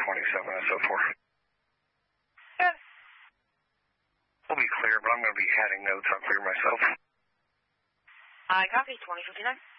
27 SO4. Yeah. We'll be clear, but I'm going to be adding notes. I'll clear myself. I copy, 2059.